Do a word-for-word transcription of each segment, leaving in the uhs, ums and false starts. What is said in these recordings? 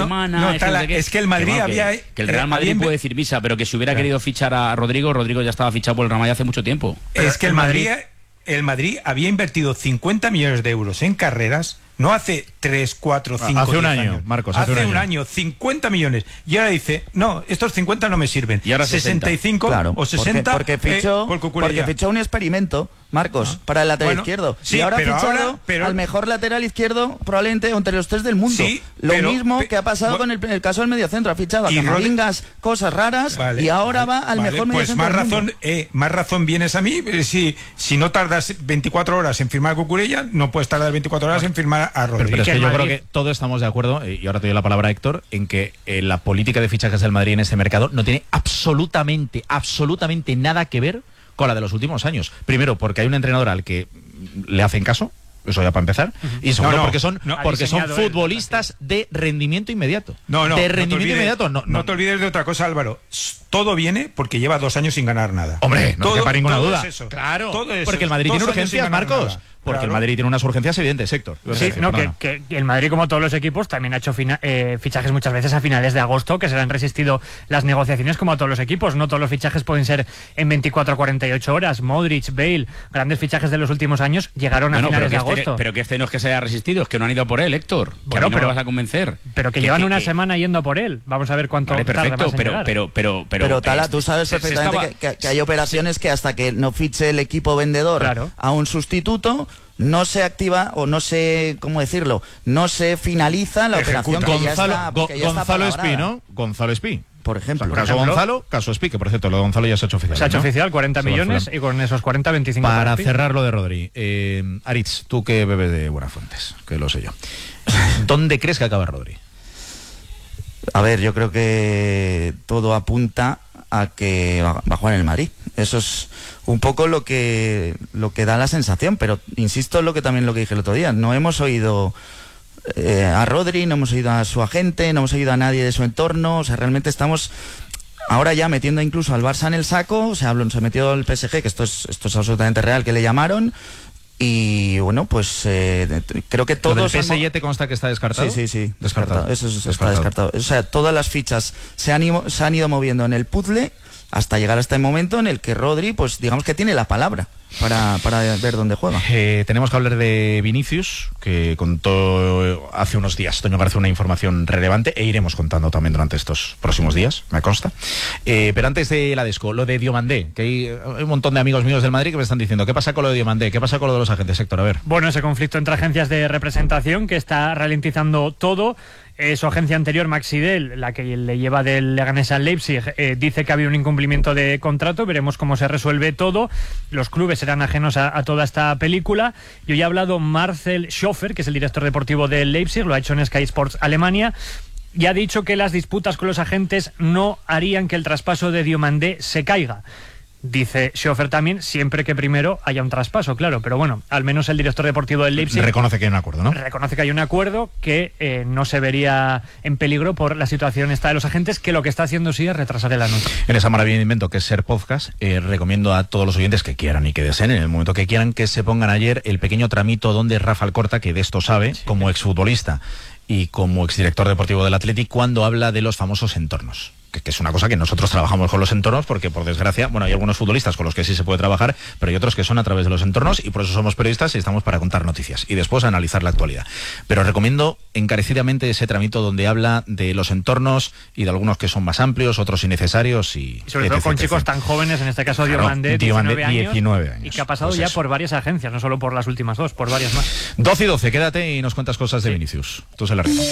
semana. No, es, Tala, que, no sé es que el Madrid que, bueno, había... Que, que el Real Madrid puede decir visa, pero que si hubiera claro. querido fichar a Rodrigo, Rodrigo ya estaba fichado por el Real Madrid hace mucho tiempo. Pero es que el Madrid, el Madrid había invertido cincuenta millones de euros en carreras, no hace tres, cuatro, cinco, hace un año, años. Marcos, hace, hace un, un año. año, cincuenta millones. Y ahora dice, no, estos cincuenta no me sirven. Y ahora sesenta y cinco claro, o sesenta porque, porque fichó, eh, por porque fichó un experimento, Marcos, ah. para el lateral bueno, izquierdo. Sí, y ahora ha fichado ahora, pero... al mejor lateral izquierdo, probablemente entre los tres del mundo. Sí, Lo pero, mismo pe... que ha pasado bueno, con el, el caso del mediocentro. Ha fichado a Camavingas, Rod... cosas raras, vale, y ahora vale, va al vale, mejor pues mediocentro más del razón, mundo. Eh, más razón vienes a mí. Eh, si, si no tardas veinticuatro horas en firmar a Cucurella, no puedes tardar veinticuatro horas en firmar a Rodrigo. Pero, pero es que yo Madrid... creo que todos estamos de acuerdo, y ahora te doy la palabra a Héctor, en que eh, la política de fichajes del Madrid en este mercado no tiene absolutamente, absolutamente nada que ver con la de los últimos años. Primero, porque hay un entrenador al que le hacen caso, eso ya para empezar, uh-huh. y segundo, no, no, porque son no, porque son futbolistas él, de rendimiento inmediato. No, no, de rendimiento no olvides, inmediato. No, no, no te olvides de otra cosa, Álvaro. Todo viene porque lleva dos años sin ganar nada. Hombre, no todo, quepa ninguna todo duda. Es eso. Claro, todo es porque el Madrid tiene urgencias, Marcos. Nada. Porque claro. el Madrid tiene unas urgencias evidentes, Héctor. Sí, decir, no, que, que el Madrid, como todos los equipos, también ha hecho fina, eh, fichajes muchas veces a finales de agosto, que se le han resistido las negociaciones, como a todos los equipos. No todos los fichajes pueden ser en veinticuatro a cuarenta y ocho horas. Modric, Bale, grandes fichajes de los últimos años llegaron a bueno, finales de este, agosto. Pero que este no es que se haya resistido, es que no han ido por él, Héctor. Bueno, no pero lo vas a convencer. Pero que, que llevan que, una que, semana yendo por él. Vamos a ver cuánto vale, perfecto, tarda más en pero, llegar. pero, pero, pero, pero Tala, tú sabes se, perfectamente se estaba... que, que hay operaciones que hasta que no fiche el equipo vendedor claro. a un sustituto, no se activa o no se, ¿cómo decirlo? No se finaliza la Ejecuta. operación que Gonzalo, ya está, que ya Gonzalo está Espí, ¿no? Gonzalo Espí. Por ejemplo. O sea, caso ejemplo, Gonzalo, caso Espí, que por cierto, lo de Gonzalo ya se ha hecho oficial. Se ha hecho ¿no? oficial, cuarenta se millones, y con esos cuarenta, veinticinco para, para cerrar lo de Rodri. Eh, Aritz, tú que bebes de buenas fuentes, que lo sé yo. ¿Dónde crees que acaba Rodri? A ver, yo creo que todo apunta a que va a jugar en el Madrid. Eso es un poco lo que lo que da la sensación, pero insisto en lo que también lo que dije el otro día. No hemos oído eh, a Rodri, no hemos oído a su agente, no hemos oído a nadie de su entorno. O sea, realmente estamos ahora ya metiendo incluso al Barça en el saco. O sea, se metió el P S G, que esto es esto es absolutamente real, que le llamaron. Y bueno, pues eh, creo que todos... ¿Lo del P S G te consta que está descartado? Sí, sí, sí. Descartado. descartado. Eso es, descartado. está descartado. O sea, todas las fichas se han, ido, se han ido moviendo en el puzzle hasta llegar a este momento en el que Rodri, pues digamos que tiene la palabra para, para ver dónde juega. Eh, tenemos que hablar de Vinicius, que contó hace unos días Toño García una información relevante, e iremos contando también durante estos próximos días, me consta. Eh, pero antes de la Desco, lo de Diomandé, que hay un montón de amigos míos del Madrid que me están diciendo, ¿qué pasa con lo de Diomandé? ¿Qué pasa con lo de los agentes, Héctor? A ver. Bueno, ese conflicto entre agencias de representación que está ralentizando todo. Eh, su agencia anterior, Maxidel, la que le lleva del Leganés al Leipzig, eh, dice que ha habido un incumplimiento de contrato. Veremos cómo se resuelve todo. Los clubes serán ajenos a, a toda esta película. Y hoy ha hablado Marcel Schoffer, que es el director deportivo del Leipzig, lo ha hecho en Sky Sports Alemania, y ha dicho que las disputas con los agentes no harían que el traspaso de Diomandé se caiga. Dice Schoffer también, siempre que primero haya un traspaso, claro, pero bueno, al menos el director deportivo del Leipzig reconoce que hay un acuerdo, ¿no? Reconoce que hay un acuerdo que eh, no se vería en peligro por la situación esta de los agentes, que lo que está haciendo sí es retrasar el anuncio. En esa maravilla de invento que es Ser Podcast, eh, recomiendo a todos los oyentes que quieran y que deseen, en el momento que quieran, que se pongan ayer el pequeño tramito donde Rafa Alcorta, que de esto sabe, sí, como exfutbolista y como exdirector deportivo del Athletic, cuando habla de los famosos entornos. Que, que es una cosa que nosotros trabajamos con los entornos, porque por desgracia, bueno, hay algunos futbolistas con los que sí se puede trabajar, pero hay otros que son a través de los entornos, y por eso somos periodistas y estamos para contar noticias y después analizar la actualidad. Pero recomiendo encarecidamente ese tramito donde habla de los entornos y de algunos que son más amplios, otros innecesarios y... y sobre todo con chicos tan jóvenes, en este caso Diomandé, diecinueve años, diecinueve años, y que ha pasado pues ya eso. por varias agencias, no solo por las últimas dos, por varias más. doce y doce, quédate y nos cuentas cosas de sí. Vinicius. Tú se la ríes.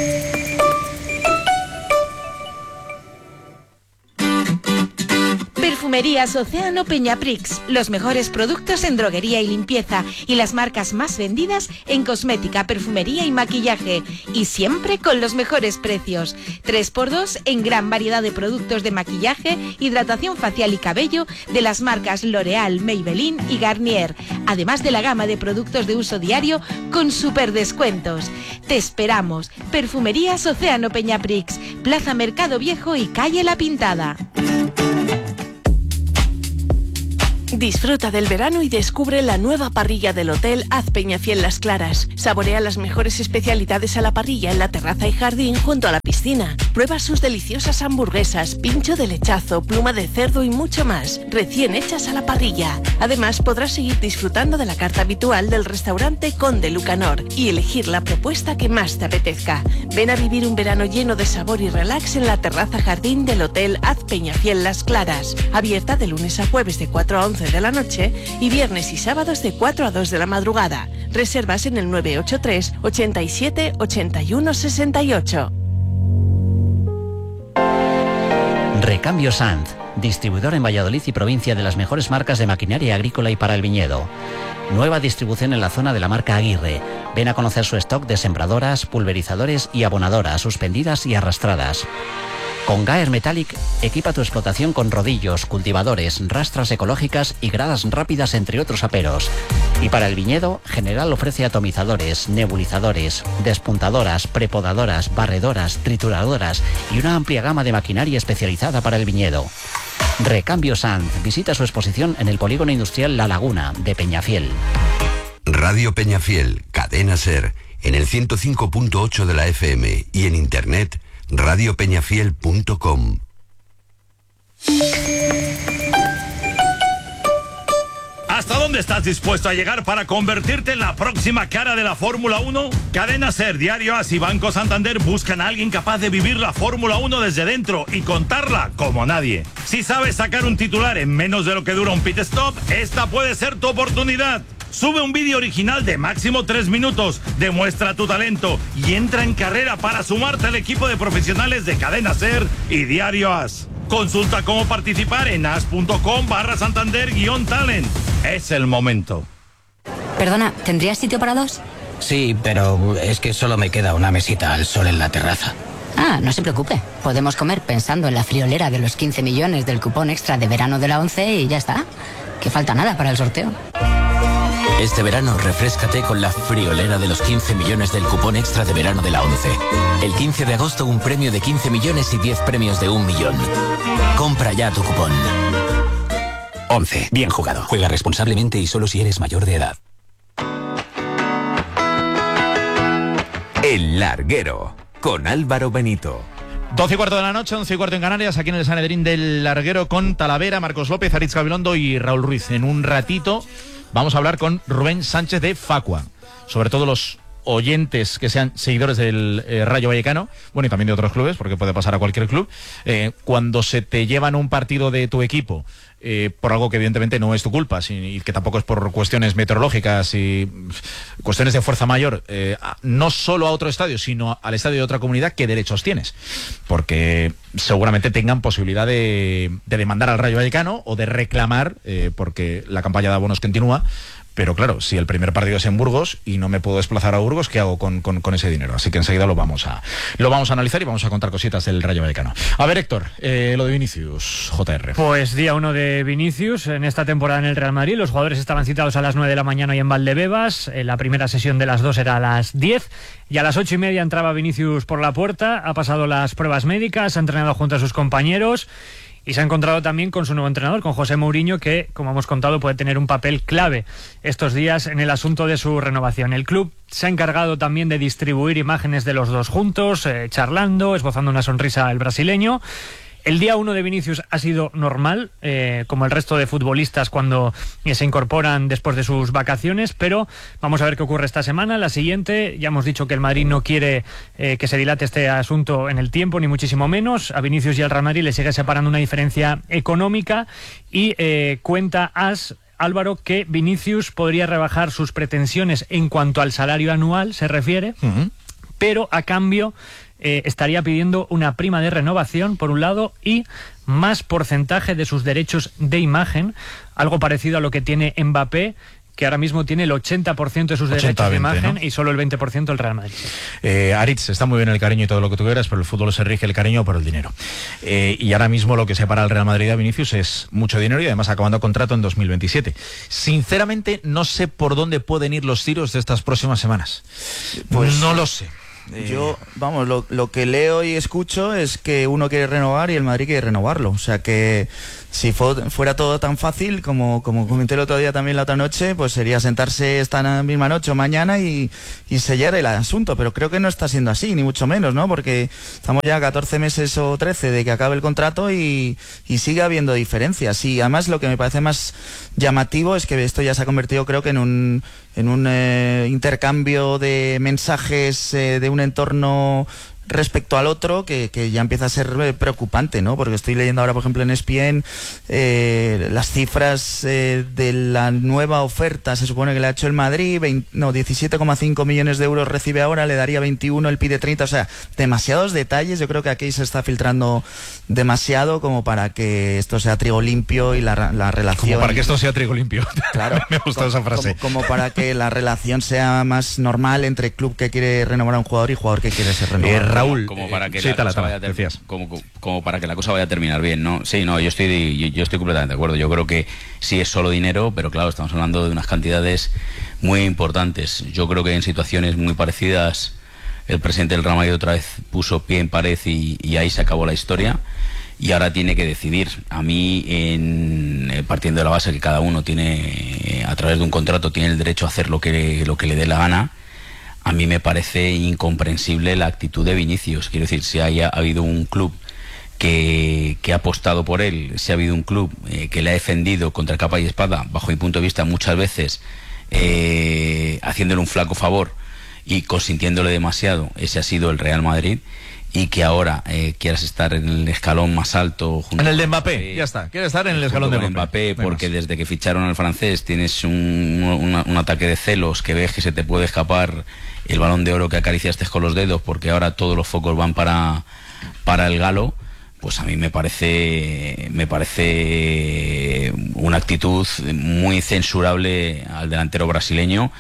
Perfumerías Océano Peñaprix, los mejores productos en droguería y limpieza y las marcas más vendidas en cosmética, perfumería y maquillaje, y siempre con los mejores precios. tres por dos en gran variedad de productos de maquillaje, hidratación facial y cabello de las marcas L'Oréal, Maybelline y Garnier, además de la gama de productos de uso diario con super descuentos. Te esperamos. Perfumerías Océano Peñaprix, Plaza Mercado Viejo y Calle La Pintada. Disfruta del verano y descubre la nueva parrilla del Hotel Haz Peñafiel Las Claras. Saborea las mejores especialidades a la parrilla en la terraza y jardín junto a la piscina. Prueba sus deliciosas hamburguesas, pincho de lechazo, pluma de cerdo y mucho más, recién hechas a la parrilla. Además, podrás seguir disfrutando de la carta habitual del restaurante Conde Lucanor y elegir la propuesta que más te apetezca. Ven a vivir un verano lleno de sabor y relax en la terraza jardín del Hotel Haz Peñafiel Las Claras. Abierta de lunes a jueves de cuatro a once de la noche y viernes y sábados de cuatro a dos de la madrugada. Reservas en el nueve ocho tres, ochenta y siete, ochenta y uno, sesenta y ocho. Recambio Sanz, distribuidor en Valladolid y provincia de las mejores marcas de maquinaria agrícola y para el viñedo. Nueva distribución en la zona de la marca Aguirre. Ven a conocer su stock de sembradoras, pulverizadores y abonadoras suspendidas y arrastradas. Con Gaer Metallic, equipa tu explotación con rodillos, cultivadores, rastras ecológicas y gradas rápidas, entre otros aperos. Y para el viñedo, General ofrece atomizadores, nebulizadores, despuntadoras, prepodadoras, barredoras, trituradoras y una amplia gama de maquinaria especializada para el viñedo. Recambio Sanz. Visita su exposición en el Polígono Industrial La Laguna de Peñafiel. Radio Peñafiel, Cadena Ser, en el ciento cinco punto ocho de la F M y en internet radio peñafiel punto com. ¿Hasta dónde estás dispuesto a llegar para convertirte en la próxima cara de la Fórmula uno? Cadena Ser, Diario As y Banco Santander buscan a alguien capaz de vivir la Fórmula uno desde dentro y contarla como nadie. Si sabes sacar un titular en menos de lo que dura un pit stop, esta puede ser tu oportunidad. Sube un vídeo original de máximo tres minutos, demuestra tu talento y entra en carrera para sumarte al equipo de profesionales de Cadena Ser y Diario As. Consulta cómo participar en as.com barra Santander guión talent. Es el momento. Perdona, ¿tendrías sitio para dos? Sí, pero es que solo me queda una mesita al sol en la terraza. Ah, no se preocupe. Podemos comer pensando en la friolera de los quince millones del cupón extra de verano de la ONCE y ya está. Que falta nada para el sorteo. Este verano refréscate con la friolera de los quince millones del cupón extra de verano de la ONCE. El quince de agosto un premio de quince millones y diez premios de un millón. Compra ya tu cupón. ONCE. Bien jugado. Juega responsablemente y solo si eres mayor de edad. El Larguero, con Álvaro Benito. doce y cuarto de la noche, once y cuarto en Canarias, aquí en el Sanedrín del Larguero con Talavera, Marcos López, Aritz Gabilondo y Raúl Ruiz. En un ratito vamos a hablar con Rubén Sánchez de Facua, sobre todo los oyentes que sean seguidores del eh, Rayo Vallecano, bueno, y también de otros clubes, porque puede pasar a cualquier club, eh, cuando se te llevan un partido de tu equipo eh, por algo que evidentemente no es tu culpa, si, y que tampoco es por cuestiones meteorológicas y cuestiones de fuerza mayor, eh, a, no solo a otro estadio, sino al estadio de otra comunidad, ¿qué derechos tienes? Porque seguramente tengan posibilidad de, de demandar al Rayo Vallecano o de reclamar, eh, porque la campaña de abonos continúa. Pero claro, si el primer partido es en Burgos y no me puedo desplazar a Burgos, ¿qué hago con, con, con ese dinero? Así que enseguida lo vamos a lo vamos a analizar y vamos a contar cositas del Rayo Vallecano. A ver, Héctor, eh, lo de Vinicius, J R. Pues día uno de Vinicius en esta temporada en el Real Madrid. Los jugadores estaban citados a las nueve de la mañana y en Valdebebas. Eh, la primera sesión de las dos era a las diez. Y a las ocho y media entraba Vinicius por la puerta. Ha pasado las pruebas médicas, ha entrenado junto a sus compañeros. Y se ha encontrado también con su nuevo entrenador, con José Mourinho, que, como hemos contado, puede tener un papel clave estos días en el asunto de su renovación. El club se ha encargado también de distribuir imágenes de los dos juntos, eh, charlando, esbozando una sonrisa al brasileño. El día uno de Vinicius ha sido normal, eh, como el resto de futbolistas cuando eh, se incorporan después de sus vacaciones, pero vamos a ver qué ocurre esta semana. La siguiente, ya hemos dicho que el Madrid no quiere eh, que se dilate este asunto en el tiempo, ni muchísimo menos. A Vinicius y al Real Madrid le sigue separando una diferencia económica y eh, cuenta As, Álvaro, que Vinicius podría rebajar sus pretensiones en cuanto al salario anual se refiere, uh-huh. pero a cambio Eh, estaría pidiendo una prima de renovación, por un lado, y más porcentaje de sus derechos de imagen, algo parecido a lo que tiene Mbappé, que ahora mismo tiene el ochenta por ciento de sus derechos de imagen, ¿no? Y solo el veinte por ciento el Real Madrid. Eh, Aritz, está muy bien el cariño y todo lo que tú quieras, pero el fútbol se rige el cariño por el dinero. Eh, y ahora mismo lo que separa al Real Madrid a Vinicius es mucho dinero y además acabando contrato en dos mil veintisiete. Sinceramente, no sé por dónde pueden ir los tiros de estas próximas semanas. Pues no lo sé. Yo, vamos, lo, lo que leo y escucho es que uno quiere renovar y el Madrid quiere renovarlo. O sea que si fue, fuera todo tan fácil, como, como comenté el otro día también la otra noche, pues sería sentarse esta misma noche o mañana y, y sellar el asunto. Pero creo que no está siendo así, ni mucho menos, ¿no? Porque estamos ya a catorce meses o trece de que acabe el contrato y, y sigue habiendo diferencias. Y además lo que me parece más llamativo es que esto ya se ha convertido, creo que en un, en un eh, intercambio de mensajes eh, de un entorno respecto al otro que, que ya empieza a ser eh, preocupante, ¿no? Porque estoy leyendo ahora, por ejemplo, en E S P N eh, las cifras eh, de la nueva oferta, se supone que le ha hecho el Madrid, veinte, no, diecisiete coma cinco millones de euros recibe ahora, le daría veintiuno, él pide treinta, o sea, demasiados detalles. Yo creo que aquí se está filtrando demasiado como para que esto sea trigo limpio y la, la relación... Como para que esto sea trigo limpio. Claro. Me ha gustado esa frase. Como, como para que la relación sea más normal entre club que quiere renovar a un jugador y jugador que quiere ser renovado. Eh, Raúl, como para que eh, sí, la tala, cosa tala, vaya a ter- decías. como, como, como para que la cosa vaya a terminar bien, ¿no? Sí, no, yo estoy yo, yo estoy completamente de acuerdo. Yo creo que sí es solo dinero, pero claro, estamos hablando de unas cantidades muy importantes. Yo creo que en situaciones muy parecidas el presidente del Real Madrid otra vez puso pie en pared y, y ahí se acabó la historia. Y ahora tiene que decidir. A mí, en, eh, partiendo de la base que cada uno tiene, eh, a través de un contrato, tiene el derecho a hacer lo que, lo que le dé la gana, a mí me parece incomprensible la actitud de Vinicius. Quiero decir, si haya habido un club que, que ha apostado por él, si ha habido un club eh, que le ha defendido contra capa y espada, bajo mi punto de vista, muchas veces eh, haciéndole un flaco favor y consintiéndole demasiado, ese ha sido el Real Madrid. Y que ahora eh, quieras estar en el escalón más alto junto En el de Mbappé, Mbappé, ya está. Quiere estar en el escalón de Mbappé, Mbappé. Mbappé porque desde que ficharon al francés tienes un, un, un ataque de celos que ves que se te puede escapar el Balón de Oro que acariciaste con los dedos, porque ahora todos los focos van para, para el galo. Pues a mí me parece me parece una actitud muy censurable al delantero brasileño.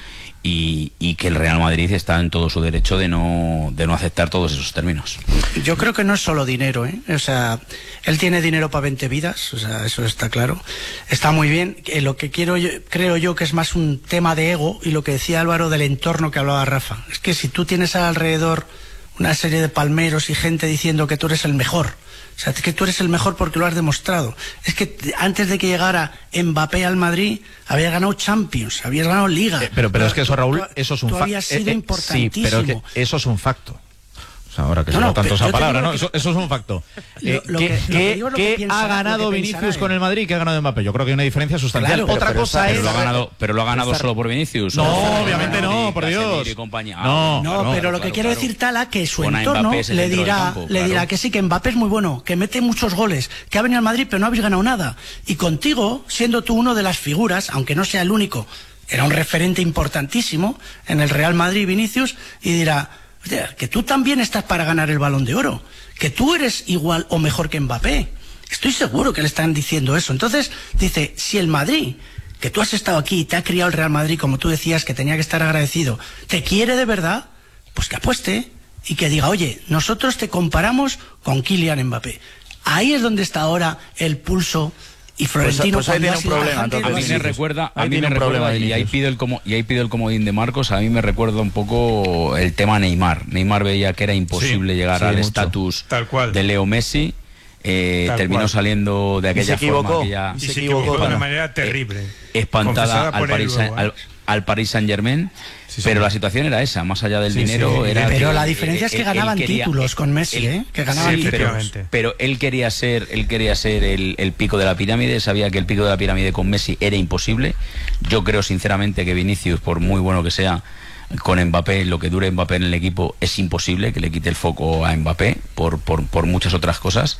Y, y que el Real Madrid está en todo su derecho de no de no aceptar todos esos términos. Yo creo que no es solo dinero, ¿eh? O sea, él tiene dinero para veinte vidas, o sea, eso está claro. Está muy bien. Eh, lo que quiero yo, creo yo que es más un tema de ego, y lo que decía Álvaro del entorno que hablaba Rafa. Es que si tú tienes alrededor una serie de palmeros y gente diciendo que tú eres el mejor, o sea, que tú eres el mejor porque lo has demostrado. Es que antes de que llegara Mbappé al Madrid, había ganado Champions, había ganado Liga. Eh, pero, pero es que eso, Raúl, tú, eso es un facto. facto. había sido eh, eh, importantísimo. Sí, pero es que eso es un facto. O sea, ahora que No, se no, no, tanto pero esa yo te palabra, digo ¿no? que- Eso, eso es un facto. Eh, Lo- lo ¿Qué, que- lo que qué- digo es lo qué que piensa- ha lo ganado que Vinicius pensará con él. el Madrid y qué ha ganado Mbappé? Yo creo que hay una diferencia sustancial. Claro, pero- Otra pero cosa esa- es... Pero lo ha ganado, pero lo ha ganado Estar- solo por Vinicius. No, ¿O? obviamente no, por Casemiro Dios. y compañía. Ah, No, No, claro, pero lo que claro, quiere claro. decir Tala que su Pon a entorno Mbappé ese le centro del dirá, campo, le claro. dirá que sí, que Mbappé es muy bueno, que mete muchos goles, que ha venido al Madrid pero no habéis ganado nada. Y contigo, siendo tú uno de las figuras, aunque no sea el único, era un referente importantísimo en el Real Madrid, Vinicius, y dirá, "Oye, que tú también estás para ganar el Balón de Oro, que tú eres igual o mejor que Mbappé". Estoy seguro que le están diciendo eso. Entonces, dice, si el Madrid, que tú has estado aquí y te ha criado el Real Madrid, como tú decías, que tenía que estar agradecido, te quiere de verdad, pues que apueste y que diga, oye, nosotros te comparamos con Kylian Mbappé. Ahí es donde está ahora el pulso. Y Florentino, Pues- pues ahí cuando tiene ha un sido problema, bajante, entonces, A lo ha mí sido. me recuerda, a Ahí mí tiene me un problema recuerda, y ahí Vinicius. pido el como, y ahí pido el comodín de Marcos, a mí me recuerda un poco el tema Neymar. Neymar veía que era imposible Sí, llegar sí, al mucho. estatus Tal cual. de Leo Messi. Eh, Tal terminó cual. saliendo de Y aquella se equivocó. forma aquella Y se se equivocó equivocó de una para- manera terrible. espantada Confesada al por él Paris, luego, ¿eh? al, al Paris Saint Germain, Sí, pero sí. la situación era esa, más allá del Sí, dinero sí. era Pero que, la diferencia es que él- él ganaban quería- títulos con Messi, él- ¿eh? Que ganaban Sí, títulos. efectivamente. pero él quería ser él quería ser el, el pico de la pirámide, sabía que el pico de la pirámide con Messi era imposible. Yo creo sinceramente que Vinicius, por muy bueno que sea, con Mbappé, lo que dure Mbappé en el equipo es imposible que le quite el foco a Mbappé por, por, por muchas otras cosas.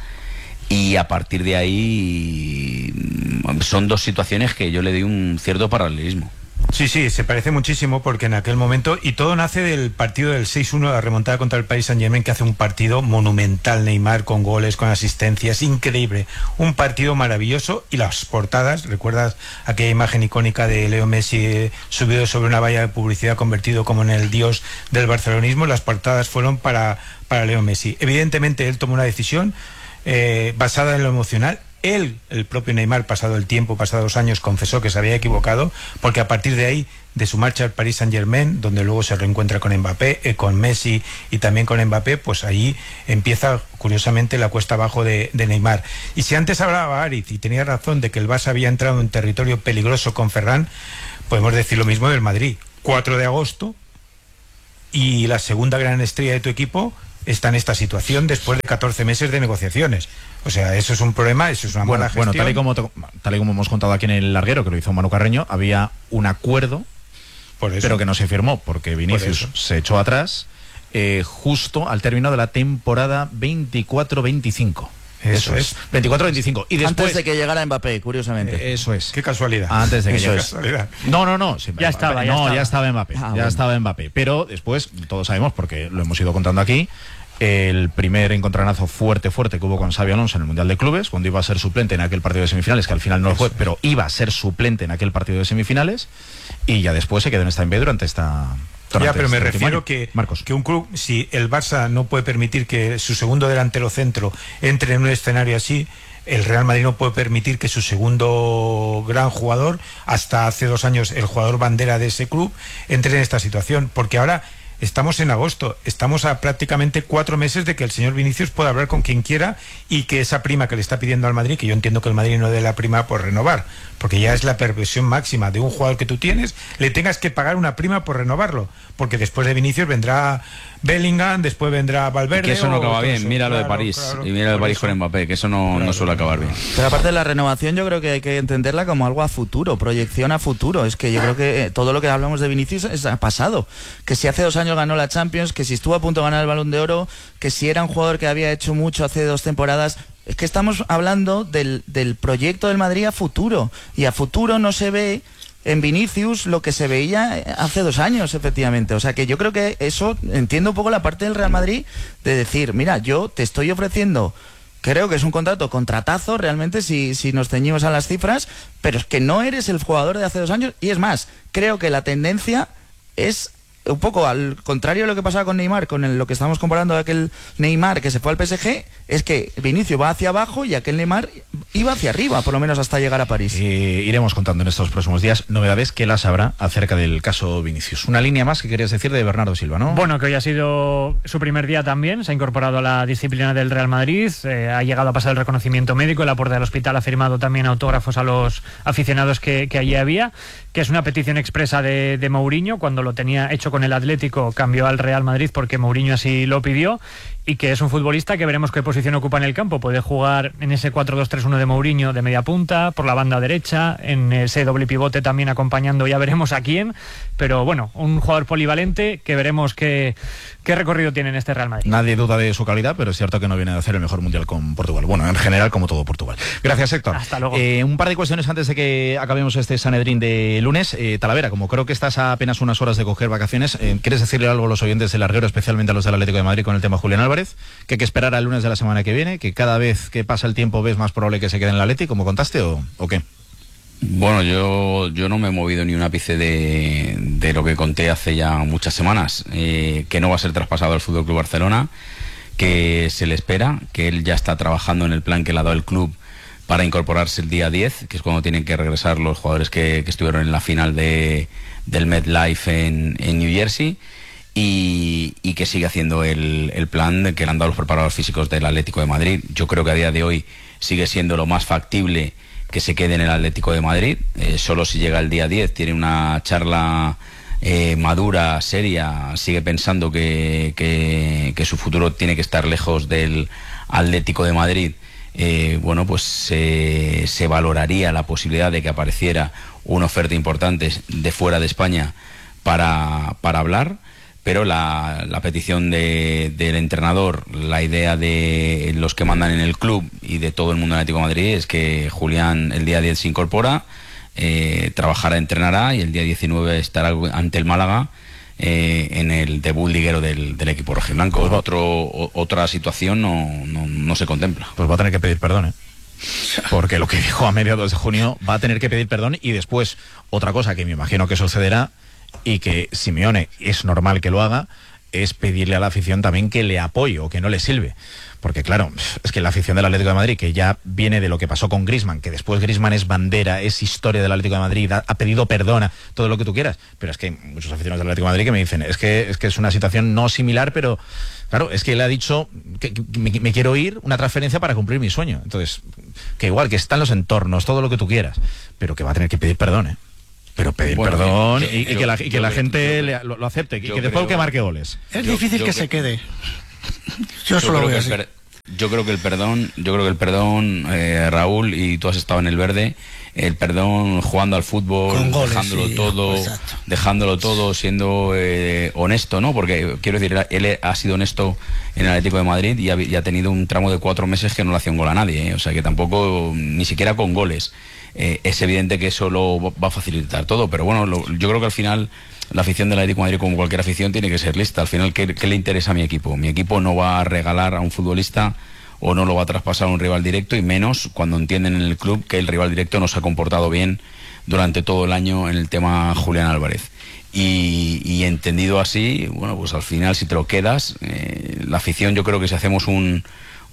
Y a partir de ahí mm, son dos situaciones que yo le doy un cierto paralelismo. Sí, sí, se parece muchísimo porque en aquel momento, y todo nace del partido del seis uno, la remontada contra el Paris Saint-Germain, que hace un partido monumental, Neymar, con goles, con asistencias, increíble, un partido maravilloso. Y las portadas, ¿recuerdas aquella imagen icónica de Leo Messi eh, subido sobre una valla de publicidad, convertido como en el dios del barcelonismo? Las portadas fueron para, para Leo Messi. Evidentemente él tomó una decisión eh, basada en lo emocional. Él, el propio Neymar, pasado el tiempo, pasados los años, confesó que se había equivocado, porque a partir de ahí, de su marcha al Paris Saint-Germain, donde luego se reencuentra con Mbappé, eh, con Messi y también con Mbappé, pues ahí empieza, curiosamente, la cuesta abajo de, de Neymar. Y si antes hablaba Ariz y tenía razón de que el Barça había entrado en territorio peligroso con Ferran, podemos decir lo mismo del Madrid. cuatro de agosto, y la segunda gran estrella de tu equipo está en esta situación después de catorce meses de negociaciones. O sea, eso es un problema, eso es una bueno, mala gestión. Bueno, tal y, como, tal y como hemos contado aquí en el larguero, que lo hizo Manu Carreño, había un acuerdo, por eso, pero que no se firmó, porque Vinicius se echó atrás eh, justo al término de la temporada veinticuatro veinticinco. Eso, eso es. veinticuatro veinticinco. Y después, antes de que llegara Mbappé, curiosamente. Eh, eso es. Qué casualidad. Antes de que eso llegara. No, no, no. Sí, ya estaba, ya no, estaba. ya estaba Mbappé. Ah, ya bueno. estaba Mbappé. Pero después, todos sabemos, porque lo hemos ido contando aquí, el primer encontronazo fuerte, fuerte que hubo con Xabi Alonso en el Mundial de Clubes, cuando iba a ser suplente en aquel partido de semifinales, que al final no lo fue, pero iba a ser suplente en aquel partido de semifinales, y ya después se quedó en esta B durante esta... Ya, pero me este refiero que, que un club, si el Barça no puede permitir que su segundo delantero centro entre en un escenario así, el Real Madrid no puede permitir que su segundo gran jugador, hasta hace dos años el jugador bandera de ese club, entre en esta situación, porque ahora estamos en agosto, estamos a prácticamente cuatro meses de que el señor Vinicius pueda hablar con quien quiera y que esa prima que le está pidiendo al Madrid, que yo entiendo que el Madrid no dé la prima por renovar, porque ya es la perversión máxima de un jugador que tú tienes, le tengas que pagar una prima por renovarlo, porque después de Vinicius vendrá Bellingham, después vendrá Valverde. Que eso no acaba bien, eso, mira claro, lo de París, claro, y mira lo de París eso. con Mbappé, que eso no, claro, no suele acabar bien. Pero aparte de la renovación, yo creo que hay que entenderla como algo a futuro, proyección a futuro. Es que yo creo que todo lo que hablamos de Vinicius es a pasado. Que si hace dos años ganó la Champions, que si estuvo a punto de ganar el Balón de Oro, que si era un jugador que había hecho mucho hace dos temporadas. Es que estamos hablando del, del proyecto del Madrid a futuro, y a futuro no se ve en Vinicius lo que se veía hace dos años, efectivamente. O sea que yo creo que eso, entiendo un poco la parte del Real Madrid de decir, mira, yo te estoy ofreciendo, creo que es un contrato, contratazo realmente si, si nos ceñimos a las cifras, pero es que no eres el jugador de hace dos años, y es más, creo que la tendencia es un poco al contrario de lo que pasaba con Neymar, con el, lo que estamos comparando de aquel Neymar que se fue al P S G, es que Vinicius va hacia abajo y aquel Neymar iba hacia arriba, por lo menos hasta llegar a París. Eh, iremos contando en estos próximos días novedades que las habrá acerca del caso Vinicius. Una línea más que querías decir de Bernardo Silva, ¿no? Bueno, que hoy ha sido su primer día también, se ha incorporado a la disciplina del Real Madrid, eh, ha llegado a pasar el reconocimiento médico, en la puerta del hospital ha firmado también autógrafos a los aficionados que, que allí había, que es una petición expresa de, de Mourinho, cuando lo tenía hecho con el Atlético cambió al Real Madrid porque Mourinho así lo pidió, y que es un futbolista que veremos qué posición ocupa en el campo. Puede jugar en ese cuatro dos tres uno de Mourinho de media punta, por la banda derecha, en ese doble pivote también acompañando, ya veremos a quién, pero bueno, un jugador polivalente que veremos qué, qué recorrido tiene en este Real Madrid. Nadie duda de su calidad, pero es cierto que no viene de hacer el mejor mundial con Portugal. Bueno, en general, como todo Portugal. Gracias, Héctor. Hasta luego. Eh, un par de cuestiones antes de que acabemos este Sanedrín de lunes. Eh, Talavera, como creo que estás a apenas unas horas de coger vacaciones, eh, ¿quieres decirle algo a los oyentes del larguero, especialmente a los del Atlético de Madrid, con el tema Julián Álvarez? Que hay que esperar al lunes de la semana que viene, que cada vez que pasa el tiempo ves más probable que se quede en el Atleti, como contaste, o, o qué? Bueno, yo, yo no me he movido ni un ápice de, de lo que conté hace ya muchas semanas, eh, que no va a ser traspasado al F C Barcelona, que se le espera, que él ya está trabajando en el plan que le ha dado el club para incorporarse el día diez, que es cuando tienen que regresar los jugadores que, que estuvieron en la final de, del MetLife en, en New Jersey, y, y que sigue haciendo el, el plan que le han dado los preparadores físicos del Atlético de Madrid. Yo creo que a día de hoy sigue siendo lo más factible que se quede en el Atlético de Madrid, eh, solo si llega el día diez, tiene una charla eh, madura, seria, sigue pensando que, que, que su futuro tiene que estar lejos del Atlético de Madrid. Eh, bueno, pues se, se valoraría la posibilidad de que apareciera una oferta importante de fuera de España para, para hablar, pero la, la petición de, del entrenador, la idea de los que mandan en el club y de todo el mundo del Atlético de Madrid es que Julián el día diez se incorpora, eh, trabajará, entrenará, y el día diecinueve estará ante el Málaga eh, en el debut liguero del, del equipo rojiblanco. Pues Otro, o, otra situación no, no, no se contempla. Pues va a tener que pedir perdón, ¿eh? Porque lo que dijo a mediados de junio, va a tener que pedir perdón. Y después, otra cosa que me imagino que sucederá, y que Simeone es normal que lo haga, es pedirle a la afición también que le apoye o que no le sirve. Porque claro, es que la afición del Atlético de Madrid, que ya viene de lo que pasó con Griezmann, que después Griezmann es bandera, es historia del Atlético de Madrid, ha, ha pedido perdona, todo lo que tú quieras, pero es que hay muchos aficionados del Atlético de Madrid que me dicen, es que es que es una situación no similar, pero claro, es que él ha dicho que, que me, me quiero ir, una transferencia para cumplir mi sueño. Entonces, que igual, que están los entornos, todo lo que tú quieras, pero que va a tener que pedir perdón, ¿eh? Pero pedir bueno, perdón que, y, yo, y que la, y que la creo, gente yo, le, lo, lo acepte, y que después creo, que marque goles. Es yo, difícil yo que creo, se quede. yo Yo solo voy creo así. Per, yo creo que el perdón, yo creo que el perdón, eh, Raúl, y tú has estado en el verde, el perdón jugando al fútbol, goles, dejándolo sí, todo, exacto. dejándolo todo, siendo eh, honesto, ¿no? Porque quiero decir, él ha sido honesto en el Atlético de Madrid y ha, y ha tenido un tramo de cuatro meses que no le hacía un gol a nadie, ¿eh? O sea que tampoco, ni siquiera con goles. Eh, es evidente que eso lo va a facilitar todo, pero bueno, lo, yo creo que al final la afición del Atlético de Madrid, como cualquier afición, tiene que ser lista. Al final, ¿qué, qué le interesa a mi equipo? Mi equipo no va a regalar a un futbolista o no lo va a traspasar a un rival directo, y menos cuando entienden en el club que el rival directo no se ha comportado bien durante todo el año en el tema Julián Álvarez. Y, y entendido así, bueno, pues al final, si te lo quedas, eh, la afición, yo creo que si hacemos un,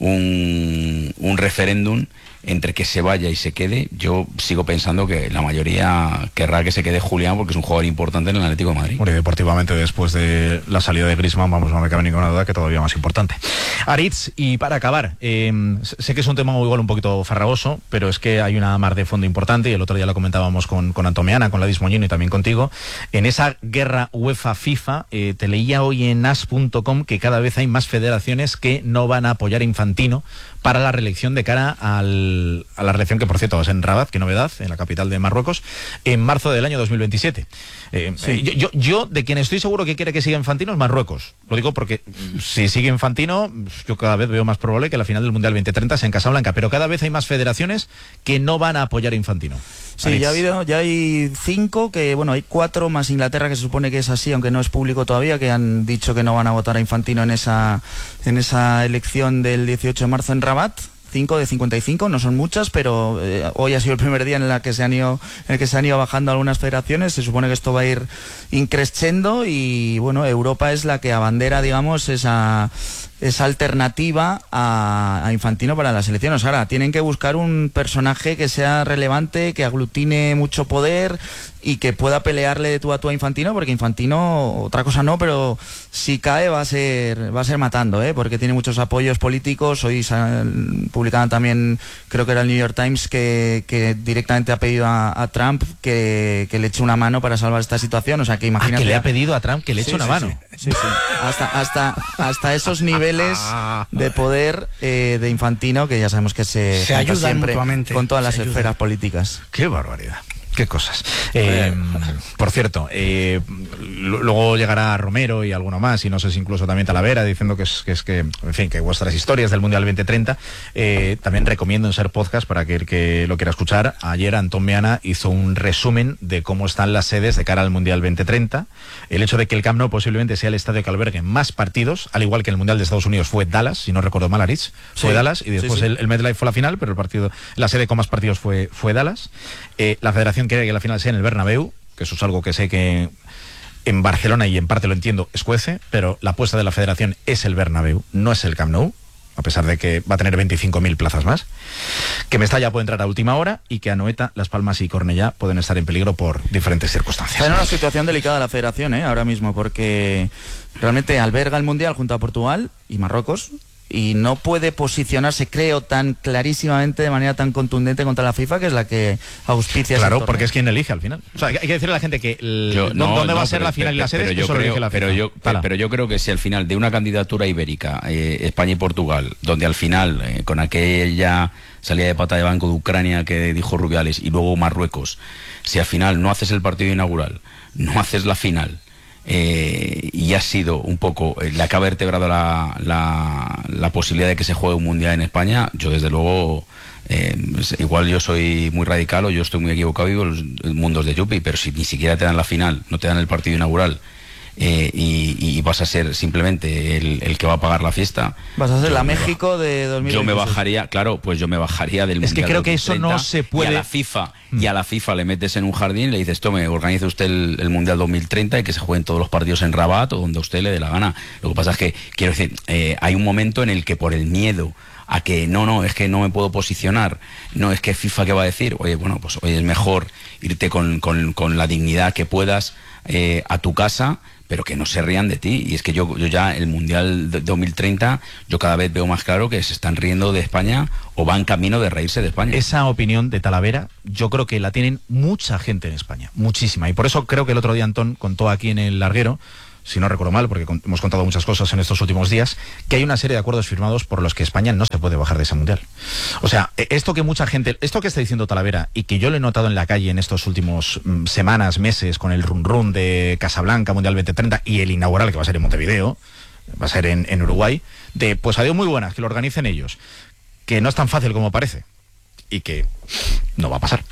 un, un referéndum entre que se vaya y se quede, yo sigo pensando que la mayoría querrá que se quede Julián, porque es un jugador importante en el Atlético de Madrid. Bueno, y deportivamente, después de la salida de Griezmann, vamos, no me cabe ninguna duda que todavía más importante. Aritz, y para acabar, eh, sé que es un tema igual un poquito farragoso, pero es que hay una mar de fondo importante, y el otro día lo comentábamos con, con Antomeana, con Ladis Moñino y también contigo. En esa guerra UEFA-FIFA, eh, te leía hoy en as punto com que cada vez hay más federaciones que no van a apoyar a Infantino para la reelección de cara al, a la reelección que, por cierto, va a ser en Rabat, qué novedad, en la capital de Marruecos, en marzo del año dos mil veintisiete. Eh, sí. yo, yo, yo, de quien estoy seguro que quiere que siga Infantino es Marruecos. Lo digo porque si sigue Infantino, yo cada vez veo más probable que la final del Mundial veinte treinta sea en Casablanca, pero cada vez hay más federaciones que no van a apoyar a Infantino. Sí, ya, ha habido, ya hay cinco, que bueno, hay cuatro más Inglaterra, que se supone que es así, aunque no es público todavía, que han dicho que no van a votar a Infantino en esa, en esa elección del dieciocho de marzo en Rabat. cinco de cincuenta y cinco, no son muchas, pero eh, hoy ha sido el primer día en, la que se han ido, en el que se han ido bajando algunas federaciones. Se supone que esto va a ir increciendo y bueno, Europa es la que abandera, digamos, esa, esa alternativa a, a Infantino para las elecciones. Ahora, tienen que buscar un personaje que sea relevante, que aglutine mucho poder y que pueda pelearle de tú a tú a Infantino, porque Infantino, otra cosa no, pero si cae va a ser va a ser matando, ¿eh? Porque tiene muchos apoyos políticos. Hoy publicaban también, creo que era el New York Times, que, que directamente ha pedido a, a Trump que, que le eche una mano para salvar esta situación. O sea, que imagínate... Ah, que le ha pedido a Trump que le eche sí, una sí, mano. Sí, sí, sí. Hasta, hasta, hasta esos niveles de poder eh, de Infantino, que ya sabemos que se, se ayudan siempre mutuamente con todas las se esferas ayudan. políticas. ¡Qué barbaridad! Qué cosas. Eh, por cierto, eh, luego llegará Romero y alguno más, y no sé si incluso también Talavera, diciendo que es que, es que en fin, que vuestras historias del Mundial veinte treinta. Eh, también recomiendo en Ser Podcast para que el que lo quiera escuchar. Ayer Antón Meana hizo un resumen de cómo están las sedes de cara al Mundial veinte treinta. El hecho de que el Camp Nou posiblemente sea el estadio que albergue más partidos, al igual que el Mundial de Estados Unidos fue Dallas, si no recuerdo mal, Aritz, fue sí, Dallas, y después sí, sí. El, el MetLife fue la final, pero el partido, la sede con más partidos fue, fue Dallas. Eh, la federación quiere que la final sea en el Bernabéu, que eso es algo que sé que en Barcelona, y en parte lo entiendo, escuece, pero la apuesta de la federación es el Bernabéu, no es el Camp Nou, a pesar de que va a tener veinticinco mil plazas más. Que Mestalla puede entrar a última hora y que Anoeta, Las Palmas y Cornellá pueden estar en peligro por diferentes circunstancias. Está en una situación delicada la federación, ¿eh? Ahora mismo, porque realmente alberga el Mundial junto a Portugal y Marruecos, y no puede posicionarse, creo, tan clarísimamente, de manera tan contundente contra la FIFA, que es la que auspicia. Claro, porque es quien elige al final. O sea, hay que decirle a la gente que el, yo, no, dónde no, va a ser pero, la final pero, y la sede, pero que yo solo creo, elige la FIFA. pero yo, pero, pero yo creo que si al final de una candidatura ibérica, eh, España y Portugal, donde al final, eh, con aquella salida de pata de banco de Ucrania que dijo Rubiales, y luego Marruecos, si al final no haces el partido inaugural, no haces la final, Eh, y ha sido un poco eh, la que ha vertebrado la, la, la posibilidad de que se juegue un mundial en España, yo desde luego, eh, igual yo soy muy radical o yo estoy muy equivocado y digo los mundos de Yupi, pero si ni siquiera te dan la final, no te dan el partido inaugural, eh, y, y vas a ser simplemente el, el que va a pagar la fiesta. Vas a ser la me México baj- de dos mil Yo veintiséis. me bajaría, claro, pues yo me bajaría del Es que Mundial creo que eso no dos mil treinta, se puede- Y a la FIFA, y a la FIFA le metes en un jardín y le dices, tome, organice usted el, el Mundial dos mil treinta y que se jueguen todos los partidos en Rabat o donde a usted le dé la gana. Lo que pasa es que, quiero decir, eh, hay un momento en el que por el miedo a que no, no, es que no me puedo posicionar, no, es que FIFA qué va a decir, oye, bueno, pues oye, es mejor irte con, con, con la dignidad que puedas eh, a tu casa, pero que no se rían de ti. Y es que yo, yo ya el Mundial de dos mil treinta, yo cada vez veo más claro que se están riendo de España o van camino de reírse de España. Esa opinión de Talavera, yo creo que la tienen mucha gente en España, muchísima. Y por eso creo que el otro día Antón contó aquí en el Larguero, si no recuerdo mal, porque con- hemos contado muchas cosas en estos últimos días, que hay una serie de acuerdos firmados por los que España no se puede bajar de ese mundial. O sea, e- esto que mucha gente, esto que está diciendo Talavera y que yo lo he notado en la calle en estos últimos mm, semanas, meses, con el run run de Casablanca, Mundial veinte treinta y el inaugural que va a ser en Montevideo, va a ser en, en Uruguay, de pues adiós muy buenas, que lo organicen ellos, que no es tan fácil como parece y que no va a pasar.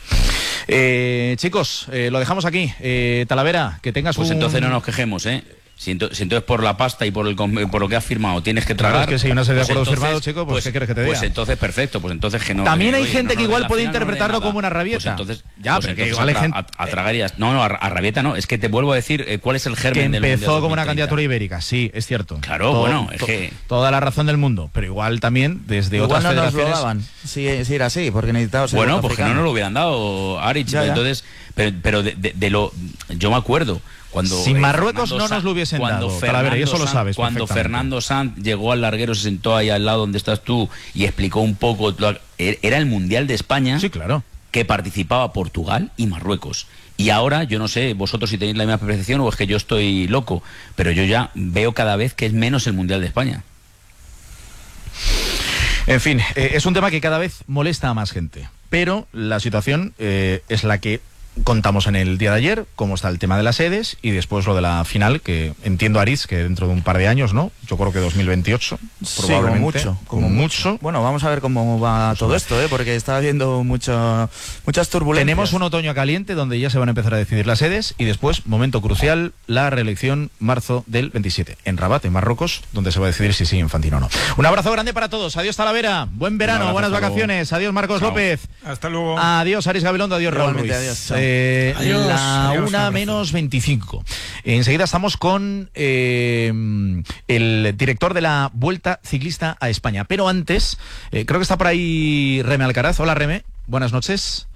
Eh, chicos, eh, lo dejamos aquí. Eh, Talavera, que tengas Pues un... entonces no nos quejemos, ¿eh? Si, ento- si entonces por la pasta y por el com- por lo que has firmado tienes que tragar... Claro, es que si hay una serie de pues acuerdos entonces- firmados, chico, pues, ¿qué quieres que te diga? Pues entonces perfecto, pues entonces que no... También eh, hay oye, gente no que nos igual dé la puede final, no nos dé interpretarlo nada. como una rabieta. Pues entonces, Ya, pues pero que entonces igual hay a, gente- a- a tragar. No, no, a, a rabieta no, es que te vuelvo a decir eh, cuál es el Que germen del empezó Mundial como una dos mil treinta. candidatura ibérica, sí, es cierto. Claro, bueno, es que- Toda la razón del mundo, pero igual también desde Igual otras no nos lo federaciones... daban, si, si era así, porque necesitaba ser Bueno, voto pues que no africano. nos lo hubieran dado, Arich, Ya, ya. entonces... Pero, pero de, de- de lo... Yo me acuerdo... Cuando, Si eh, Marruecos Fernando no nos Sanz- lo hubiesen cuando dado, Talavera, y eso lo Sanz- sabes Cuando perfectamente. Fernando Sanz llegó al larguero, se sentó ahí al lado donde estás tú y explicó un poco, lo- era el Mundial de España, sí, claro, que participaba Portugal y Marruecos. Y ahora, yo no sé, vosotros si tenéis la misma percepción o es que yo estoy loco, pero yo ya veo cada vez que es menos el Mundial de España. En fin, eh, es un tema que cada vez molesta a más gente, pero la situación eh, es la que contamos en el día de ayer, cómo está el tema de las sedes y después lo de la final, que entiendo, Aritz, que dentro de un par de años, ¿no? Yo creo que dos mil veintiocho, Sí, probablemente. como mucho, como mucho. Bueno, vamos a ver cómo va todo esto, ¿eh? Porque está habiendo mucho, muchas turbulencias. Tenemos un otoño caliente donde ya se van a empezar a decidir las sedes y después, momento crucial, la reelección marzo del veintisiete en Rabat, en Marruecos, donde se va a decidir si sigue Infantino o no. Un abrazo grande para todos. Adiós, Talavera. Buen verano, abrazo, buenas hasta vacaciones. Adiós, Marcos Chao. López. Hasta luego. Adiós, Aris Gabilondo. Adiós, Raúl Igualmente, Ruiz. adiós, chao. Eh, Adiós. La Adiós, un una abrazo. menos veinticinco. Enseguida estamos con eh, el director de la Vuelta Ciclista a España. Pero antes, eh, creo que está por ahí Reme Alcaraz. Hola, Reme. Buenas noches.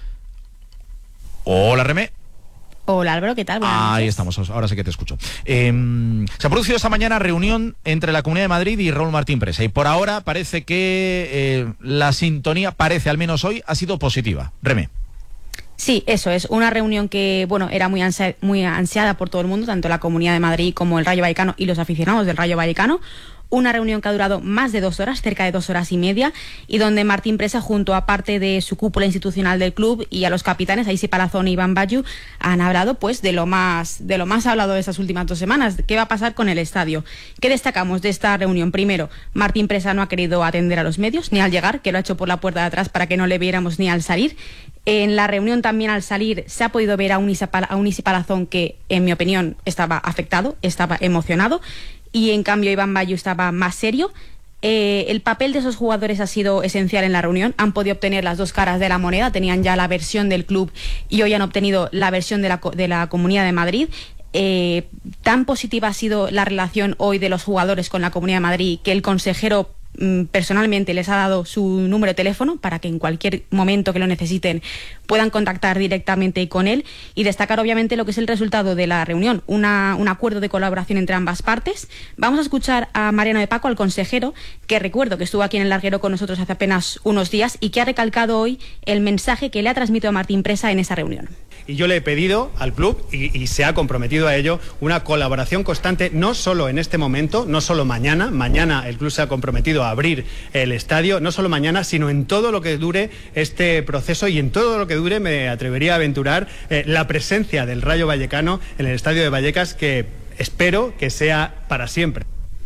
Hola, Reme. Hola Álvaro, ¿qué tal? Buenas Ahí noches. estamos, ahora sí que te escucho. Eh, se ha producido esta mañana reunión entre la Comunidad de Madrid y Raúl Martín Presa. Y por ahora parece que eh, la sintonía, parece al menos hoy, ha sido positiva. Reme. Sí, eso es, una reunión que, bueno, era muy, ansia- muy ansiada por todo el mundo, tanto la Comunidad de Madrid como el Rayo Vallecano y los aficionados del Rayo Vallecano. Una reunión que ha durado más de dos horas, cerca de dos horas y media, y donde Martín Presa, junto a parte de su cúpula institucional del club y a los capitanes, Aisi Palazón y Iván Bayu, han hablado pues de lo más, de lo más hablado de estas últimas dos semanas, qué va a pasar con el estadio. ¿Qué destacamos de esta reunión? Primero, Martín Presa no ha querido atender a los medios, ni al llegar, que lo ha hecho por la puerta de atrás para que no le viéramos ni al salir. En la reunión también al salir se ha podido ver a un Isi Pala- a un Isi Palazón que, en mi opinión, estaba afectado, estaba emocionado, y en cambio Iván Bayu estaba más serio. Eh, el papel de esos jugadores ha sido esencial en la reunión. Han podido obtener las dos caras de la moneda. Tenían ya la versión del club y hoy han obtenido la versión de la, co- de la Comunidad de Madrid. Eh, tan positiva ha sido la relación hoy de los jugadores con la Comunidad de Madrid que el consejero mm, personalmente les ha dado su número de teléfono para que en cualquier momento que lo necesiten puedan contactar directamente con él, y destacar obviamente lo que es el resultado de la reunión, una, un acuerdo de colaboración entre ambas partes. Vamos a escuchar a Mariano de Paco, al consejero, que recuerdo que estuvo aquí en el larguero con nosotros hace apenas unos días y que ha recalcado hoy el mensaje que le ha transmitido a Martín Presa en esa reunión. Y yo le he pedido al club, y, y se ha comprometido a ello, una colaboración constante, no solo en este momento, no solo mañana. Mañana el club se ha comprometido a abrir el estadio, no solo mañana, sino en todo lo que dure este proceso y en todo lo que dure, me atrevería a aventurar, eh, la presencia del Rayo Vallecano en el estadio de Vallecas, que espero que sea para siempre.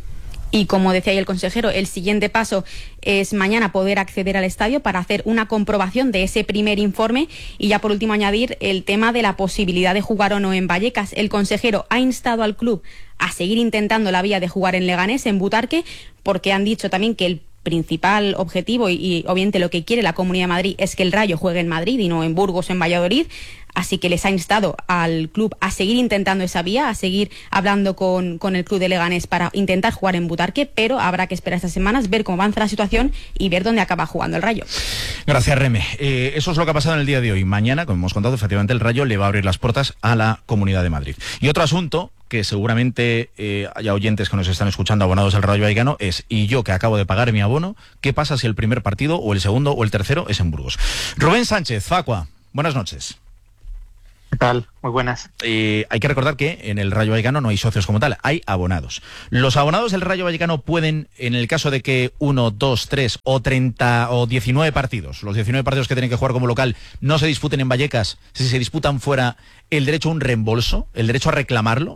Y como decía ahí el consejero, el siguiente paso es mañana poder acceder al estadio para hacer una comprobación de ese primer informe y ya por último añadir el tema de la posibilidad de jugar o no en Vallecas. El consejero ha instado al club a seguir intentando la vía de jugar en Leganés, en Butarque, porque han dicho también que el principal objetivo y, y obviamente lo que quiere la Comunidad de Madrid es que el Rayo juegue en Madrid y no en Burgos o en Valladolid. Así que les ha instado al club a seguir intentando esa vía, a seguir hablando con, con el club de Leganés para intentar jugar en Butarque, pero habrá que esperar estas semanas, ver cómo avanza la situación y ver dónde acaba jugando el Rayo. Gracias, Reme. Eh, eso es lo que ha pasado en el día de hoy. Mañana, como hemos contado, efectivamente el Rayo le va a abrir las puertas a la Comunidad de Madrid. Y otro asunto que seguramente eh, haya oyentes que nos están escuchando abonados al Rayo Vallecano es, y yo que acabo de pagar mi abono, ¿qué pasa si el primer partido o el segundo o el tercero es en Burgos? Rubén Sánchez, Facua, buenas noches. ¿Qué tal? Muy buenas. Eh, hay que recordar que en el Rayo Vallecano no hay socios como tal, hay abonados. ¿Los abonados del Rayo Vallecano pueden, en el caso de que uno, dos, tres o treinta o diecinueve partidos, los diecinueve partidos que tienen que jugar como local, no se disputen en Vallecas, si se disputan fuera, el derecho a un reembolso, el derecho a reclamarlo?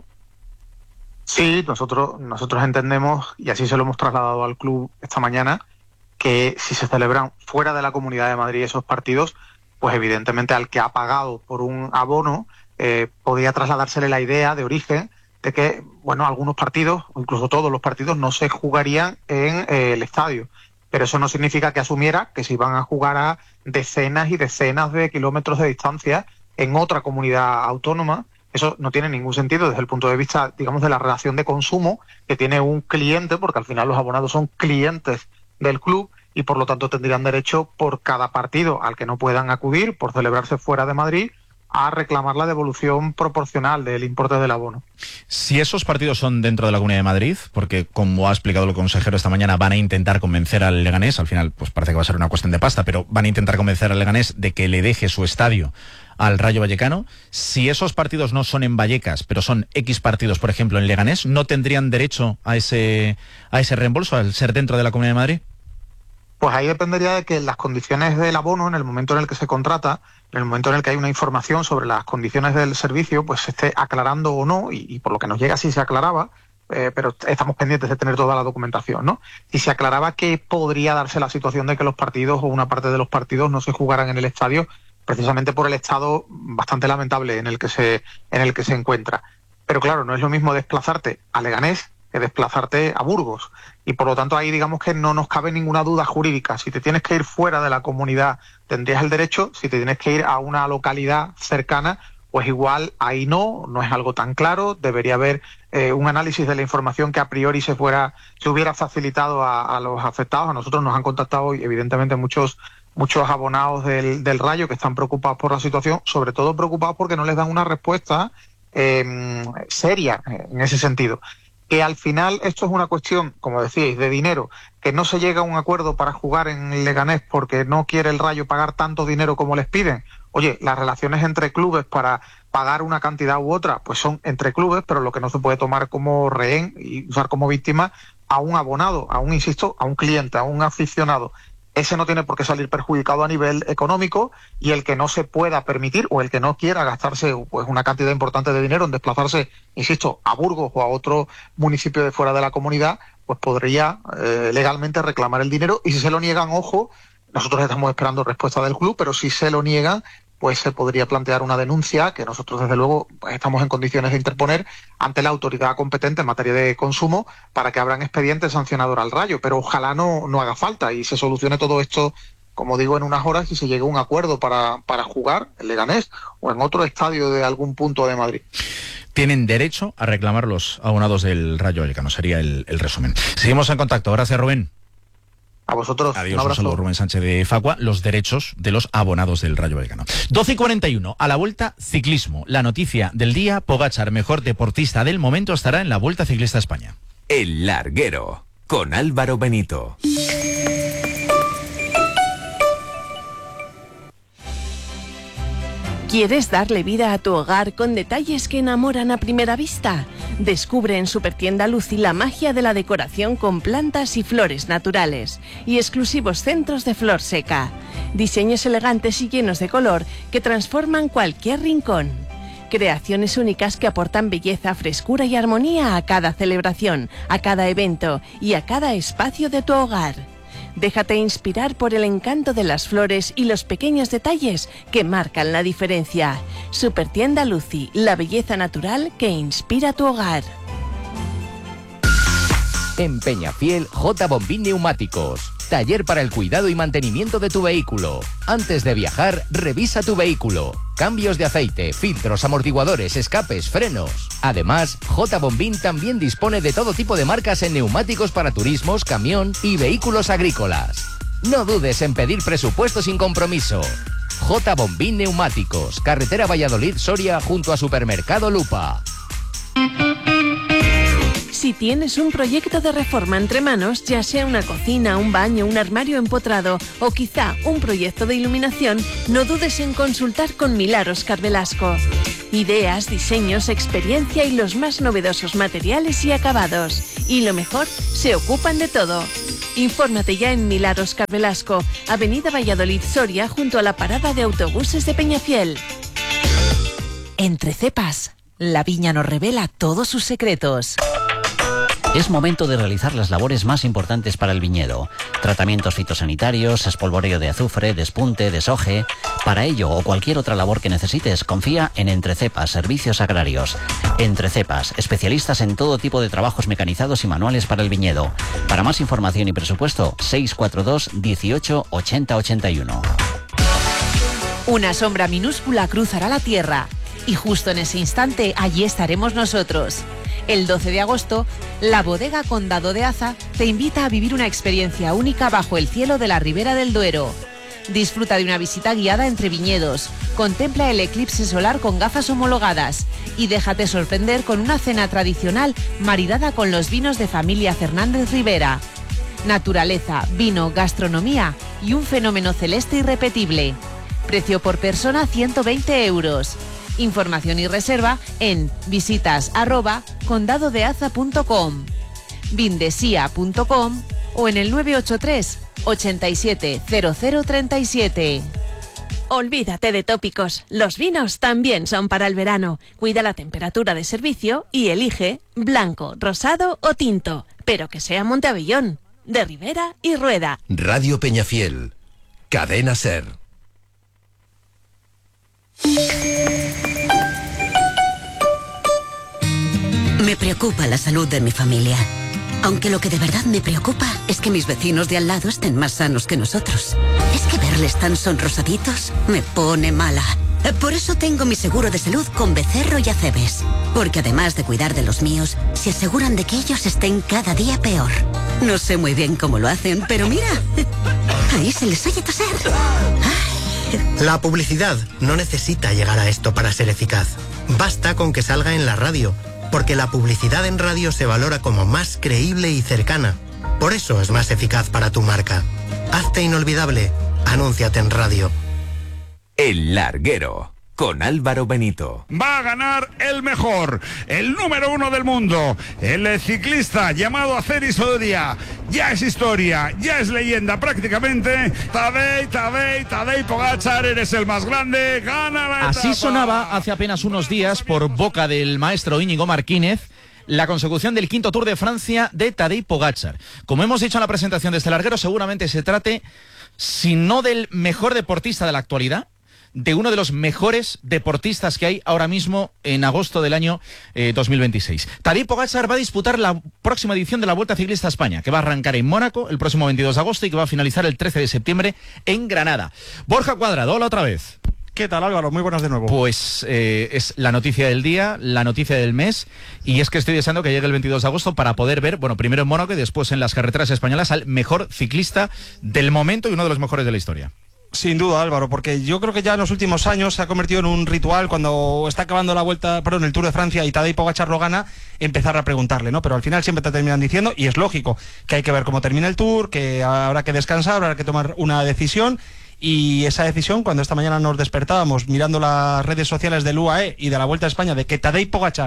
Sí, nosotros, nosotros entendemos, y así se lo hemos trasladado al club esta mañana, que si se celebran fuera de la Comunidad de Madrid esos partidos, pues evidentemente al que ha pagado por un abono eh, podría trasladársele la idea de origen de que, bueno, algunos partidos, o incluso todos los partidos, no se jugarían en eh, el estadio. Pero eso no significa que asumiera que se iban a jugar a decenas y decenas de kilómetros de distancia en otra comunidad autónoma. Eso no tiene ningún sentido desde el punto de vista, digamos, de la relación de consumo que tiene un cliente, porque al final los abonados son clientes del club, y por lo tanto tendrían derecho por cada partido al que no puedan acudir, por celebrarse fuera de Madrid, a reclamar la devolución proporcional del importe del abono. Si esos partidos son dentro de la Comunidad de Madrid, porque como ha explicado el consejero esta mañana, van a intentar convencer al Leganés, al final pues parece que va a ser una cuestión de pasta, pero van a intentar convencer al Leganés de que le deje su estadio al Rayo Vallecano. Si esos partidos no son en Vallecas, pero son X partidos, por ejemplo, en Leganés, ¿no tendrían derecho a ese, a ese reembolso al ser dentro de la Comunidad de Madrid? Pues ahí dependería de que las condiciones del abono, en el momento en el que se contrata, en el momento en el que hay una información sobre las condiciones del servicio, pues se esté aclarando o no, y, y por lo que nos llega sí se aclaraba, eh, pero estamos pendientes de tener toda la documentación, ¿no? Si se aclaraba que podría darse la situación de que los partidos o una parte de los partidos no se jugaran en el estadio, precisamente por el estado bastante lamentable en el que se, en el que se encuentra. Pero claro, no es lo mismo desplazarte a Leganés que desplazarte a Burgos. Y por lo tanto ahí digamos que no nos cabe ninguna duda jurídica. Si te tienes que ir fuera de la comunidad tendrías el derecho, si te tienes que ir a una localidad cercana, pues igual ahí no, no es algo tan claro. Debería haber eh, un análisis de la información que a priori se fuera, se hubiera facilitado a, a los afectados. A nosotros nos han contactado y evidentemente muchos muchos abonados del, del Rayo que están preocupados por la situación, sobre todo preocupados porque no les dan una respuesta eh, seria en ese sentido. Que al final esto es una cuestión, como decíais, de dinero, que no se llega a un acuerdo para jugar en Leganés porque no quiere el Rayo pagar tanto dinero como les piden. Oye, las relaciones entre clubes para pagar una cantidad u otra, pues son entre clubes, pero lo que no se puede tomar como rehén y usar como víctima a un abonado, a un, insisto, a un cliente, a un aficionado. Ese no tiene por qué salir perjudicado a nivel económico, y el que no se pueda permitir o el que no quiera gastarse pues una cantidad importante de dinero en desplazarse, insisto, a Burgos o a otro municipio de fuera de la comunidad, pues podría eh, legalmente reclamar el dinero. Y si se lo niegan, ojo, nosotros estamos esperando respuesta del club, pero si se lo niegan, pues se podría plantear una denuncia que nosotros desde luego pues, estamos en condiciones de interponer ante la autoridad competente en materia de consumo para que abran expediente sancionador al Rayo, pero ojalá no, no haga falta y se solucione todo esto, como digo, en unas horas y se llegue a un acuerdo para, para jugar en Leganés o en otro estadio de algún punto de Madrid. Tienen derecho a reclamar los abonados del Rayo Vallecano, sería el, el resumen. Seguimos en contacto. Gracias, Rubén. A vosotros. Adiós, un, un saludo, Rubén Sánchez de Facua. Los derechos de los abonados del Rayo Vallecano. doce y cuarenta y uno, a la Vuelta Ciclismo. La noticia del día: Pogačar, mejor deportista del momento, estará en la Vuelta Ciclista a España. El Larguero, con Álvaro Benito. ¿Quieres darle vida a tu hogar con detalles que enamoran a primera vista? Descubre en Supertienda Luci la magia de la decoración con plantas y flores naturales y exclusivos centros de flor seca. Diseños elegantes y llenos de color que transforman cualquier rincón. Creaciones únicas que aportan belleza, frescura y armonía a cada celebración, a cada evento y a cada espacio de tu hogar. Déjate inspirar por el encanto de las flores y los pequeños detalles que marcan la diferencia. Supertienda Lucy, la belleza natural que inspira tu hogar. En Peñafiel, J. Bombín Neumáticos. Taller para el cuidado y mantenimiento de tu vehículo. Antes de viajar, revisa tu vehículo. Cambios de aceite, filtros, amortiguadores, escapes, frenos. Además, J. Bombín también dispone de todo tipo de marcas en neumáticos para turismos, camión y vehículos agrícolas. No dudes en pedir presupuesto sin compromiso. J. Bombín Neumáticos, carretera Valladolid-Soria junto a Supermercado Lupa. Si tienes un proyecto de reforma entre manos, ya sea una cocina, un baño, un armario empotrado o quizá un proyecto de iluminación, no dudes en consultar con Milagros Carvelasco. Ideas, diseños, experiencia y los más novedosos materiales y acabados. Y lo mejor, se ocupan de todo. Infórmate ya en Milagros Carvelasco, Avenida Valladolid Soria, junto a la parada de autobuses de Peñafiel. Entre cepas, la viña nos revela todos sus secretos. Es momento de realizar las labores más importantes para el viñedo. Tratamientos fitosanitarios, espolvoreo de azufre, despunte, desoje. Para ello o cualquier otra labor que necesites, confía en Entrecepas Servicios Agrarios. Entrecepas, especialistas en todo tipo de trabajos mecanizados y manuales para el viñedo. Para más información y presupuesto, seis cuatro dos, dieciocho, ochenta, ochenta y uno. Una sombra minúscula cruzará la tierra y justo en ese instante allí estaremos nosotros. El doce de agosto, la bodega Condado de Aza te invita a vivir una experiencia única bajo el cielo de la Ribera del Duero. Disfruta de una visita guiada entre viñedos, contempla el eclipse solar con gafas homologadas y déjate sorprender con una cena tradicional maridada con los vinos de familia Fernández Rivera. Naturaleza, vino, gastronomía y un fenómeno celeste irrepetible. Precio por persona ciento veinte euros. Información y reserva en visitas arroba condadodeaza punto com, vindesia punto com o en el nueve ocho tres, ochenta y siete, cero cero treinta y siete. Olvídate de tópicos, los vinos también son para el verano. Cuida la temperatura de servicio y elige blanco, rosado o tinto, pero que sea Monteavellón, de Ribera y Rueda. Radio Peñafiel, Cadena Ser. Me preocupa la salud de mi familia. Aunque lo que de verdad me preocupa es que mis vecinos de al lado estén más sanos que nosotros. Es que verles tan sonrosaditos me pone mala. Por eso tengo mi seguro de salud con Becerro y Acebes. Porque además de cuidar de los míos, se aseguran de que ellos estén cada día peor. No sé muy bien cómo lo hacen, pero mira, ahí se les oye toser. La publicidad no necesita llegar a esto para ser eficaz. Basta con que salga en la radio, porque la publicidad en radio se valora como más creíble y cercana. Por eso es más eficaz para tu marca. Hazte inolvidable. Anúnciate en radio. El Larguero, con Álvaro Benito. Va a ganar el mejor, el número uno del mundo, el ciclista llamado Aceris Oduria. Ya es historia, ya es leyenda prácticamente. Tadej, Tadej, Tadej Pogačar, eres el más grande, gana la etapa. Así sonaba hace apenas unos días por boca del maestro Íñigo Martínez la consecución del quinto Tour de Francia de Tadej Pogačar. Como hemos dicho en la presentación de este larguero, seguramente se trate, si no del mejor deportista de la actualidad, de uno de los mejores deportistas que hay ahora mismo en agosto del año eh, dos mil veintiséis. Tadej Pogačar va a disputar la próxima edición de la Vuelta Ciclista a España, que va a arrancar en Mónaco el próximo veintidós de agosto y que va a finalizar el trece de septiembre en Granada. Borja Cuadrado, hola otra vez. ¿Qué tal, Álvaro? Muy buenas de nuevo. Pues eh, es la noticia del día, la noticia del mes, y es que estoy deseando que llegue el veintidós de agosto para poder ver, bueno, primero en Mónaco y después en las carreteras españolas, al mejor ciclista del momento y uno de los mejores de la historia. Sin duda, Álvaro, porque yo creo que ya en los últimos años se ha convertido en un ritual cuando está acabando la vuelta, perdón, el Tour de Francia y Tadej Pogačar lo gana, empezar a preguntarle, ¿no? Pero al final siempre te terminan diciendo, y es lógico, que hay que ver cómo termina el Tour, que habrá que descansar, habrá que tomar una decisión. Y esa decisión, cuando esta mañana nos despertábamos mirando las redes sociales del U A E y de la Vuelta a España, de que Tadej Pogačar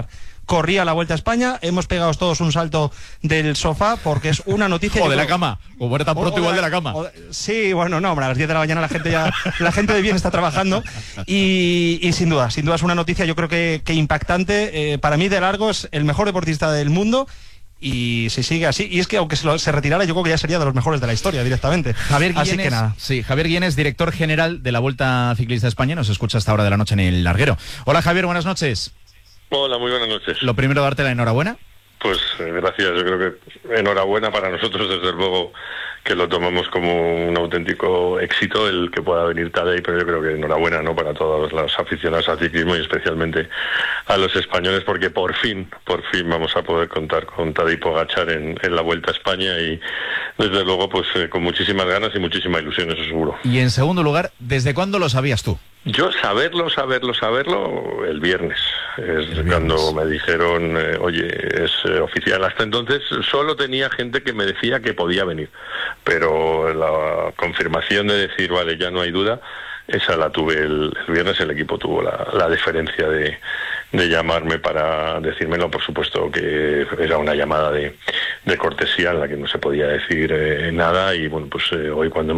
corría la Vuelta a España. Hemos pegado todos un salto del sofá porque es una noticia... O de la cama, como era tan pronto o, igual o de la cama. O, sí, bueno, no, hombre, a las diez de la mañana la gente ya, la gente de bien está trabajando y, y sin duda, sin duda es una noticia yo creo que, que impactante. Eh, para mí de largo es el mejor deportista del mundo. Y si sigue así, y es que aunque se, lo, se retirara, yo creo que ya sería de los mejores de la historia directamente. Javier Guillenes, así que nada. Sí, Javier Guillenes, director general de la Vuelta Ciclista España, nos escucha a esta hora de la noche en el larguero. Hola Javier, buenas noches. Hola, muy buenas noches. Lo primero, darte la enhorabuena. Pues eh, gracias, yo creo que enhorabuena para nosotros, desde luego que lo tomamos como un auténtico éxito el que pueda venir Tadej, pero yo creo que enhorabuena, ¿no?, para todos los aficionados al ciclismo y especialmente a los españoles, porque por fin, por fin vamos a poder contar con Tadej Pogačar en, en la Vuelta a España y desde luego pues eh, con muchísimas ganas y muchísima ilusión, eso seguro. Y en segundo lugar, ¿desde cuándo lo sabías tú? Yo saberlo, saberlo, saberlo el viernes. Es el viernes. Cuando me dijeron, eh, oye, es eh, oficial. Hasta entonces solo tenía gente que me decía que podía venir. Pero la confirmación de decir, vale, ya no hay duda, esa la tuve el, el viernes. El equipo tuvo la, la deferencia de, de llamarme para decírmelo. Por supuesto que era una llamada de, de cortesía en la que no se podía decir eh, nada. Y bueno, pues eh, hoy cuando